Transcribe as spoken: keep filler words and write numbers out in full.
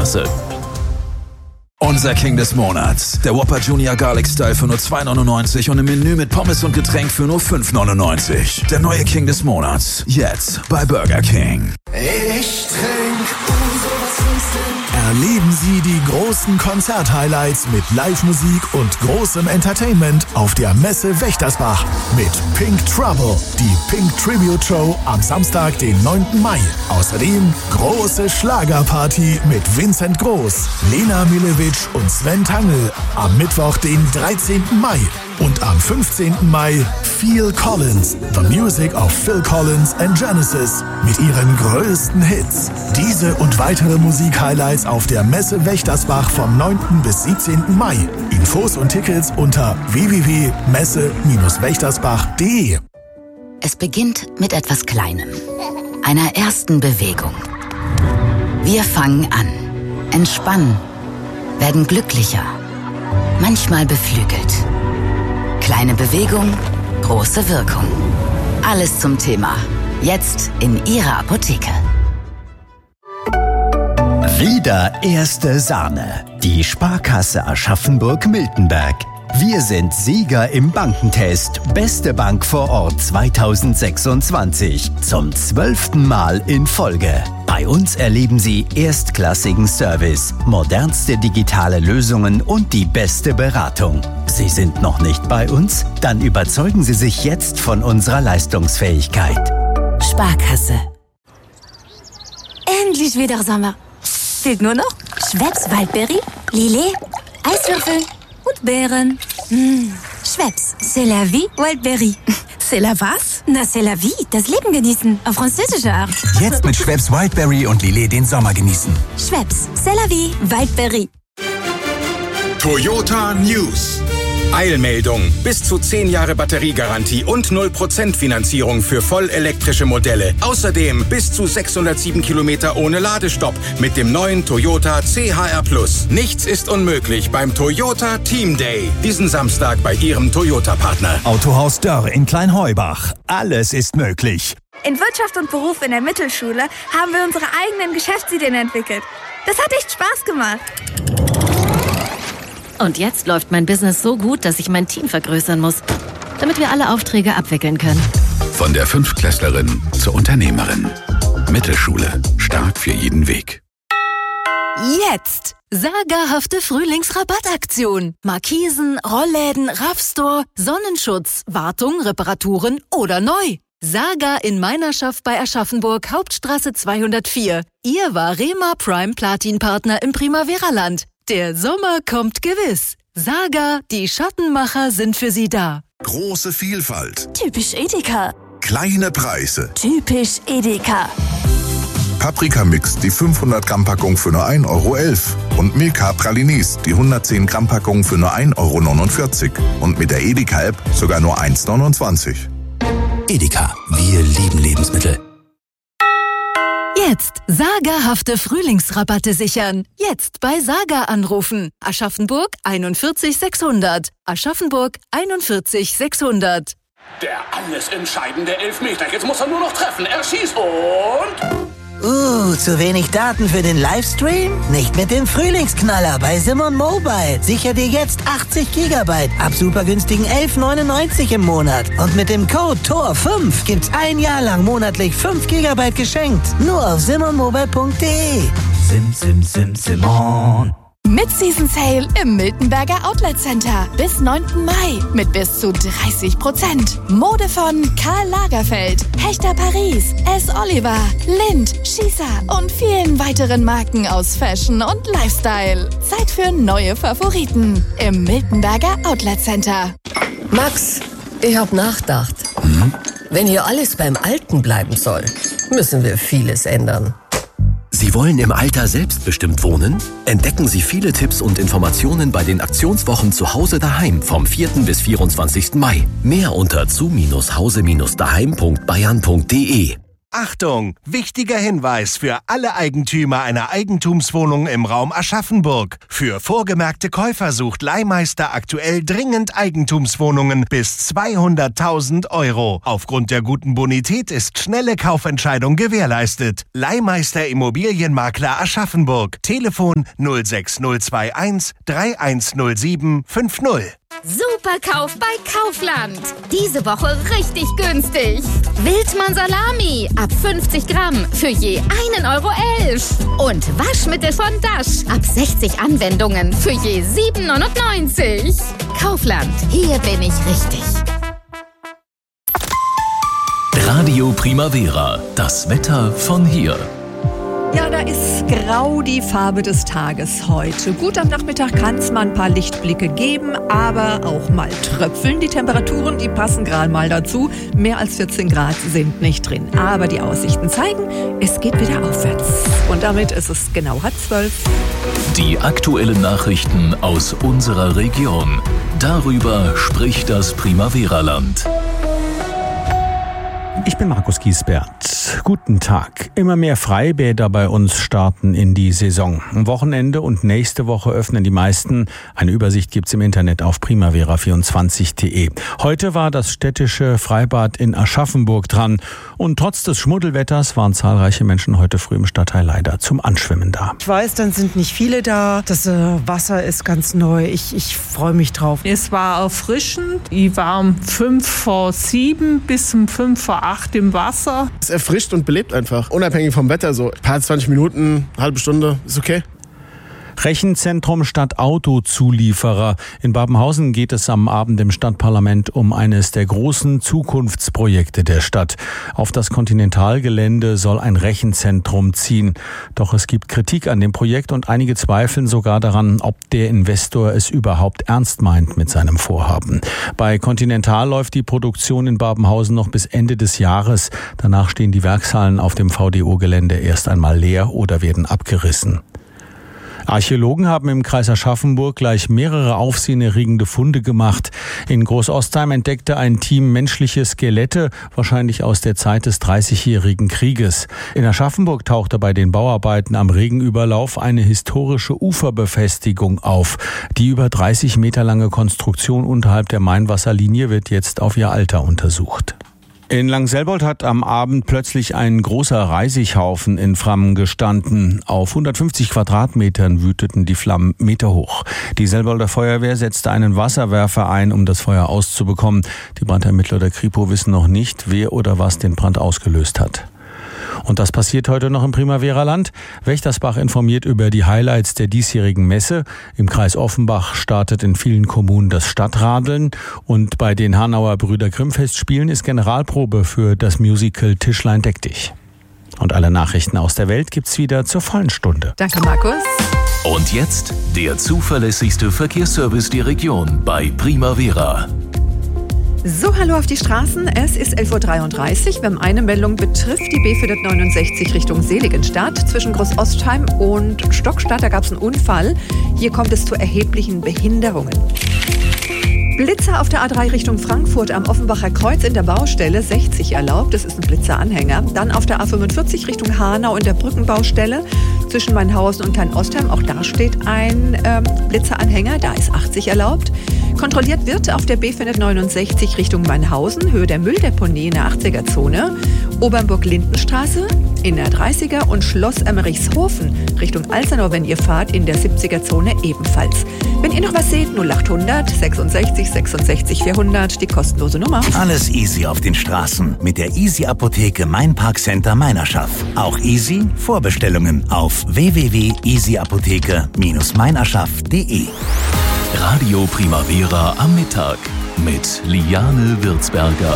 Sparkasse. Unser King des Monats. Der Whopper Junior Garlic Style für nur zwei neunundneunzig und im Menü mit Pommes und Getränk für nur fünf neunundneunzig. Der neue King des Monats. Jetzt bei Burger King. Ich trink unsere Pfingsten. Erleben Sie die großen Konzert-Highlights mit Live-Musik und großem Entertainment auf der Messe Wächtersbach mit Pink Trouble, die Pink Tribute Show am Samstag, den neunten Mai. Außerdem große Schlagerparty mit Vincent Groß, Lena Milewitsch und Sven Tangl am Mittwoch, den dreizehnten Mai. Und am fünfzehnten Mai Phil Collins, The Music of Phil Collins and Genesis mit ihren größten Hits. Diese und weitere Musik-Highlights auf der Messe Wächtersbach vom neunten bis siebzehnten Mai. Infos und Tickets unter w w w punkt messe Bindestrich wächtersbach punkt de. Es beginnt mit etwas Kleinem, einer ersten Bewegung. Wir fangen an, entspannen, werden glücklicher, manchmal beflügelt. Kleine Bewegung, große Wirkung. Alles zum Thema. Jetzt in Ihrer Apotheke. Wieder erste Sahne. Die Sparkasse Aschaffenburg-Miltenberg. Wir sind Sieger im Bankentest. Beste Bank vor Ort zweitausendsechsundzwanzig. Zum zwölften Mal in Folge. Bei uns erleben Sie erstklassigen Service, modernste digitale Lösungen und die beste Beratung. Sie sind noch nicht bei uns? Dann überzeugen Sie sich jetzt von unserer Leistungsfähigkeit. Sparkasse. Endlich wieder Sommer. Fehlt nur noch Schweppes Waldbeere, Lillet, Eiswürfel und Beeren. Mmh. Schweppes, c'est la vie, Wildberry. C'est la was? Na, c'est la vie, das Leben genießen, auf französische Art. Jetzt mit Schweppes Wildberry und Lillet den Sommer genießen. Schweppes, c'est la vie, Wildberry. Toyota News. Eilmeldung. Bis zu zehn Jahre Batteriegarantie und null Prozent Finanzierung für vollelektrische Modelle. Außerdem bis zu sechshundertsieben Kilometer ohne Ladestopp mit dem neuen Toyota C H R Plus. Nichts ist unmöglich beim Toyota Team Day. Diesen Samstag bei Ihrem Toyota-Partner. Autohaus Dörr in Kleinheubach. Alles ist möglich. In Wirtschaft und Beruf in der Mittelschule haben wir unsere eigenen Geschäftsideen entwickelt. Das hat echt Spaß gemacht. Und jetzt läuft mein Business so gut, dass ich mein Team vergrößern muss, damit wir alle Aufträge abwickeln können. Von der Fünftklässlerin zur Unternehmerin. Mittelschule. Stark für jeden Weg. Jetzt! Sagerhafte Frühlingsrabattaktion. Markisen, Rollläden, Raffstore, Sonnenschutz, Wartung, Reparaturen oder neu. Saga in Meinerschaft bei Aschaffenburg, Hauptstraße zweihundertvier. Ihr Varema Prime Platin Partner im Primavera-Land. Der Sommer kommt gewiss. Saga, die Schattenmacher sind für Sie da. Große Vielfalt. Typisch Edeka. Kleine Preise. Typisch Edeka. Paprika-Mix, die fünfhundert Gramm Packung für nur ein Euro elf. Und Milka Pralines, die hundertzehn Gramm Packung für nur ein Euro neunundvierzig. Und mit der Edeka-App sogar nur eins neunundzwanzig. Edeka, wir lieben Lebensmittel. Jetzt sagerhafte Frühlingsrabatte sichern. Jetzt bei Saga anrufen. Aschaffenburg einundvierzig sechshundert. Aschaffenburg einundvierzig sechshundert. Der alles entscheidende Elfmeter. Jetzt muss er nur noch treffen. Er schießt und... Uh, zu wenig Daten für den Livestream? Nicht mit dem Frühlingsknaller bei Simon Mobile. Sicher dir jetzt achtzig Gigabyte ab super günstigen elf neunundneunzig im Monat. Und mit dem Code T O R fünf gibt's ein Jahr lang monatlich fünf Gigabyte geschenkt. Nur auf simon mobile punkt de. Sim, sim, sim, Simon. Mid-Season Sale im Miltenberger Outlet Center bis neunten Mai mit bis zu dreißig Prozent. Mode von Karl Lagerfeld, Hechter Paris, S. Oliver, Lind, Schießer und vielen weiteren Marken aus Fashion und Lifestyle. Zeit für neue Favoriten im Miltenberger Outlet Center. Max, ich hab nachgedacht. Hm? Wenn hier alles beim Alten bleiben soll, müssen wir vieles ändern. Sie wollen im Alter selbstbestimmt wohnen? Entdecken Sie viele Tipps und Informationen bei den Aktionswochen zu Hause daheim vom vierten bis vierundzwanzigsten Mai. Mehr unter zu Hause daheim punkt bayern punkt de. Achtung! Wichtiger Hinweis für alle Eigentümer einer Eigentumswohnung im Raum Aschaffenburg. Für vorgemerkte Käufer sucht Leihmeister aktuell dringend Eigentumswohnungen bis zweihunderttausend Euro. Aufgrund der guten Bonität ist schnelle Kaufentscheidung gewährleistet. Leihmeister Immobilienmakler Aschaffenburg. Telefon null sechs null zwei eins drei eins null sieben fünf null. Super Kauf bei Kaufland. Diese Woche richtig günstig. Wildmann Salami ab fünfzig Gramm für je einen Euro elf. Und Waschmittel von Dash ab sechzig Anwendungen für je sieben neunundneunzig. Kaufland, hier bin ich richtig. Radio Primavera, das Wetter von hier. Ja, da ist grau die Farbe des Tages heute. Gut, am Nachmittag kann es mal ein paar Lichtblicke geben, aber auch mal tröpfeln. Die Temperaturen, die passen gerade mal dazu. Mehr als vierzehn Grad sind nicht drin. Aber die Aussichten zeigen, es geht wieder aufwärts. Und damit ist es genau halb zwölf. Die aktuellen Nachrichten aus unserer Region. Darüber spricht das Primavera-Land. Ich bin Markus Giesbert. Guten Tag. Immer mehr Freibäder bei uns starten in die Saison. Am Wochenende und nächste Woche öffnen die meisten. Eine Übersicht gibt's im Internet auf primavera vierundzwanzig punkt de. Heute war das städtische Freibad in Aschaffenburg dran. Und trotz des Schmuddelwetters waren zahlreiche Menschen heute früh im Stadtteil leider zum Anschwimmen da. Ich weiß, dann sind nicht viele da. Das äh, Wasser ist ganz neu. Ich, ich freue mich drauf. Es war erfrischend. Ich war um fünf vor sieben bis um fünf vor acht im Wasser. Es erfrischt und belebt einfach, unabhängig vom Wetter. So ein paar zwanzig Minuten, eine halbe Stunde, ist okay. Rechenzentrum statt Autozulieferer. In Babenhausen geht es am Abend im Stadtparlament um eines der großen Zukunftsprojekte der Stadt. Auf das Kontinentalgelände soll ein Rechenzentrum ziehen. Doch es gibt Kritik an dem Projekt und einige zweifeln sogar daran, ob der Investor es überhaupt ernst meint mit seinem Vorhaben. Bei Continental läuft die Produktion in Babenhausen noch bis Ende des Jahres. Danach stehen die Werkshallen auf dem V D O-Gelände erst einmal leer oder werden abgerissen. Archäologen haben im Kreis Aschaffenburg gleich mehrere aufsehenerregende Funde gemacht. In Großostheim entdeckte ein Team menschliche Skelette, wahrscheinlich aus der Zeit des Dreißigjährigen Krieges. In Aschaffenburg tauchte bei den Bauarbeiten am Regenüberlauf eine historische Uferbefestigung auf. Die über dreißig Meter lange Konstruktion unterhalb der Mainwasserlinie wird jetzt auf ihr Alter untersucht. In Langselbold hat am Abend plötzlich ein großer Reisighaufen in Flammen gestanden. Auf hundertfünfzig Quadratmetern wüteten die Flammen meterhoch. Die Selbolder Feuerwehr setzte einen Wasserwerfer ein, um das Feuer auszubekommen. Die Brandermittler der Kripo wissen noch nicht, wer oder was den Brand ausgelöst hat. Und das passiert heute noch im Primavera-Land. Wächtersbach informiert über die Highlights der diesjährigen Messe. Im Kreis Offenbach startet in vielen Kommunen das Stadtradeln. Und bei den Hanauer Brüder Grimm Festspielen ist Generalprobe für das Musical Tischlein deck dich. Und alle Nachrichten aus der Welt gibt's wieder zur vollen Stunde. Danke, Markus. Und jetzt der zuverlässigste Verkehrsservice der Region bei Primavera. So, hallo auf die Straßen. Es ist elf Uhr dreiunddreißig. Wir haben eine Meldung, betrifft die B vierhundertneunundsechzig Richtung Seligenstadt. Zwischen Großostheim und Stockstadt, da gab es einen Unfall. Hier kommt es zu erheblichen Behinderungen. Blitzer auf der A drei Richtung Frankfurt am Offenbacher Kreuz in der Baustelle, sechzig erlaubt, das ist ein Blitzeranhänger. Dann auf der A fünfundvierzig Richtung Hanau in der Brückenbaustelle zwischen Mainhausen und Klein-Ostheim, auch da steht ein ähm, Blitzeranhänger, da ist achtzig erlaubt. Kontrolliert wird auf der B vierhundertneunundsechzig Richtung Mainhausen, Höhe der Mülldeponie in der achtziger-Zone, Obernburg-Lindenstraße in der dreißiger und Schloss Emmerichshofen Richtung Alzernau, wenn ihr fahrt, in der siebziger-Zone ebenfalls. Wenn ihr noch was seht, null achthundert sechsundsechzig sechsundsechzig vierhundert, die kostenlose Nummer. Alles easy auf den Straßen mit der Easy Apotheke Main Park Center Meinerschaff. Auch easy Vorbestellungen auf w w w punkt easy apotheke Bindestrich meinerschaff punkt de. Radio Primavera am Mittag mit Liane Würzberger.